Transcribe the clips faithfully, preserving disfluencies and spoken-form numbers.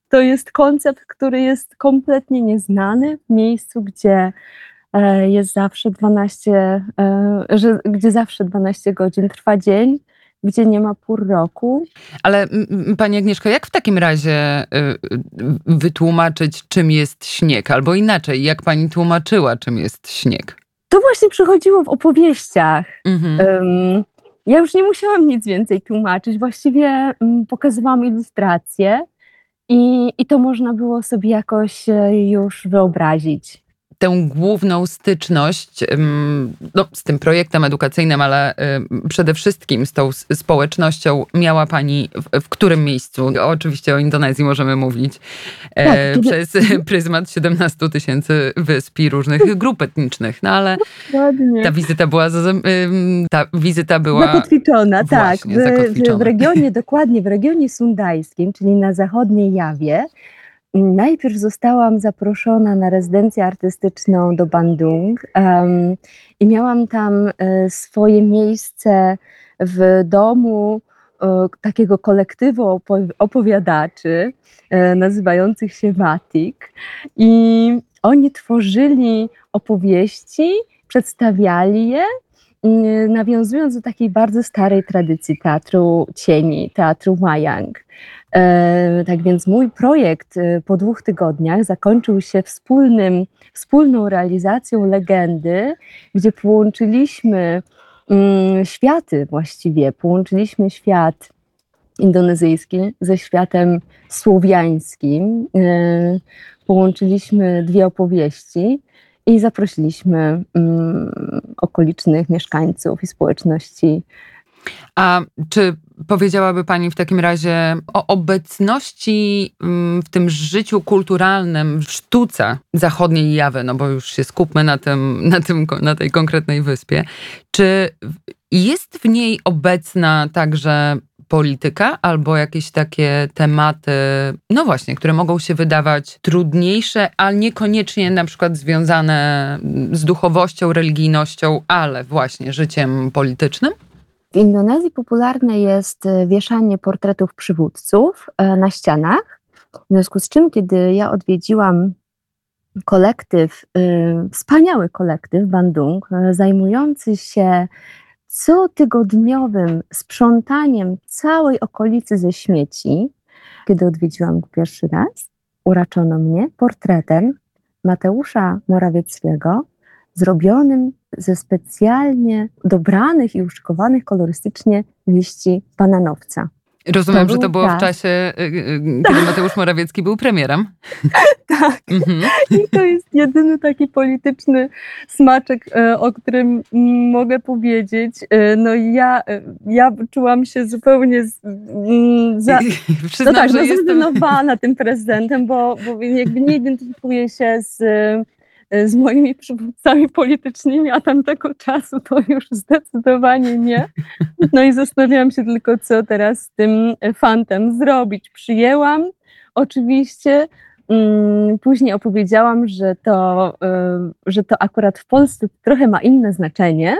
to jest koncept, który jest kompletnie nieznany w miejscu, gdzie e, jest zawsze dwanaście, e, że, gdzie zawsze dwanaście godzin trwa dzień, gdzie nie ma pór roku. Ale m, pani Agnieszko, jak w takim razie y, y, wytłumaczyć, czym jest śnieg? Albo inaczej, jak pani tłumaczyła, czym jest śnieg? To właśnie przychodziło w opowieściach. Mhm. Um, ja już nie musiałam nic więcej tłumaczyć. Właściwie um, pokazywałam ilustracje i, i to można było sobie jakoś e, już wyobrazić. Tę główną styczność ym, no, z tym projektem edukacyjnym, ale ym, przede wszystkim z tą s- społecznością miała pani w, w którym miejscu? Oczywiście o Indonezji możemy mówić e, Tak, kiedy- przez pryzmat siedemnastu tysięcy wysp i różnych grup etnicznych, no ale Dokładnie. ta wizyta była, za- ym, ta wizyta była Zakotwiczona, tak. Właśnie, W, w, zakotwiczona. w regionie, dokładnie w regionie sundajskim, czyli na zachodniej Jawie, najpierw zostałam zaproszona na rezydencję artystyczną do Bandung um, i miałam tam e, swoje miejsce w domu e, takiego kolektywu opo- opowiadaczy e, nazywających się Watik i oni tworzyli opowieści, przedstawiali je, mm, nawiązując do takiej bardzo starej tradycji teatru cieni, teatru Wayang. E, tak więc mój projekt e, po dwóch tygodniach zakończył się wspólnym, wspólną realizacją legendy, gdzie połączyliśmy mm, światy właściwie, połączyliśmy świat indonezyjski ze światem słowiańskim, e, połączyliśmy dwie opowieści i zaprosiliśmy mm, okolicznych mieszkańców i społeczności. A czy powiedziałaby pani w takim razie o obecności mm, w tym życiu kulturalnym, w sztuce zachodniej Jawy, no bo już się skupmy na tym, na tym, na tej konkretnej wyspie, czy jest w niej obecna także polityka albo jakieś takie tematy, no właśnie, które mogą się wydawać trudniejsze, a niekoniecznie na przykład związane z duchowością, religijnością, ale właśnie życiem politycznym? W Indonezji popularne jest e, wieszanie portretów przywódców e, na ścianach, w związku z czym, kiedy ja odwiedziłam kolektyw, e, wspaniały kolektyw Bandung, e, zajmujący się cotygodniowym sprzątaniem całej okolicy ze śmieci, kiedy odwiedziłam go pierwszy raz, uraczono mnie portretem Mateusza Morawieckiego, zrobionym ze specjalnie dobranych i uszykowanych kolorystycznie liści bananowca. Rozumiem, To że to był było w czas. czasie, y, y, kiedy Mateusz Morawiecki był premierem. Tak. Mhm. I to jest jedyny taki polityczny smaczek, e, o którym mm, mogę powiedzieć. E, No i ja, e, ja czułam się zupełnie z, mm, za, no Przyznam, tak, że no jestem... zrezygnowana tym prezydentem, bo, bo jakby nie identyfikuję się z, e, z moimi przywódcami politycznymi, a tamtego czasu to już zdecydowanie nie. No i zastanawiałam się tylko, co teraz z tym fantem zrobić. Przyjęłam oczywiście. Mm, Później opowiedziałam, że to, y, że to akurat w Polsce trochę ma inne znaczenie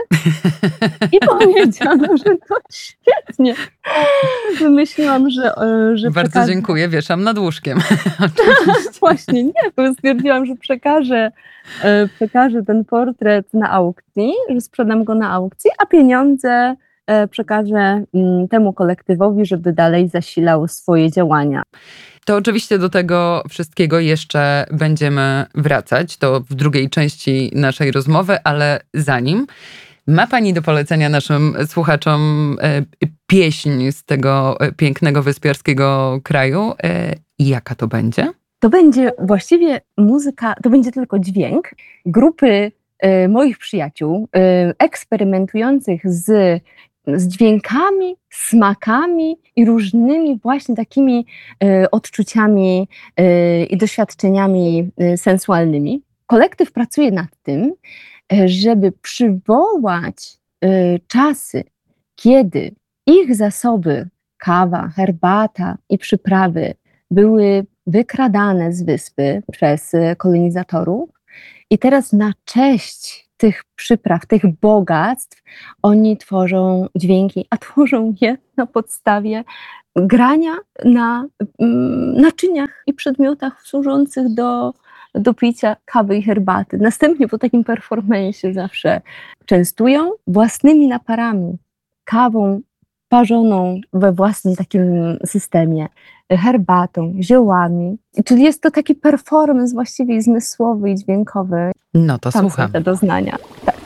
i powiedziano, że to świetnie. Wymyśliłam, że, y, że Bardzo przekażę... dziękuję, wieszam nad łóżkiem. Oczywiście. Właśnie nie, bo stwierdziłam, że przekażę, y, przekażę ten portret na aukcji, że sprzedam go na aukcji, a pieniądze y, przekażę mm, temu kolektywowi, żeby dalej zasilał swoje działania. To oczywiście do tego wszystkiego jeszcze będziemy wracać. To w drugiej części naszej rozmowy, ale zanim ma pani do polecenia naszym słuchaczom e, pieśń z tego pięknego wyspiarskiego kraju. E, Jaka to będzie? To będzie właściwie muzyka, to będzie tylko dźwięk grupy e, moich przyjaciół, e, eksperymentujących z, z dźwiękami, smakami i różnymi właśnie takimi e, odczuciami e, i doświadczeniami e, sensualnymi. Kolektyw pracuje nad tym, e, żeby przywołać e, czasy, kiedy ich zasoby, kawa, herbata i przyprawy były wykradane z wyspy przez kolonizatorów i teraz na cześć tych przypraw, tych bogactw oni tworzą dźwięki, a tworzą je na podstawie grania na mm, naczyniach i przedmiotach służących do, do picia kawy i herbaty. Następnie po takim performance'ie zawsze częstują własnymi naparami, kawą parzoną we własnym takim systemie, herbatą, ziołami. Czyli jest to taki performance właściwie i zmysłowy i dźwiękowy. No to Tam są słucham. te doznania. Tak.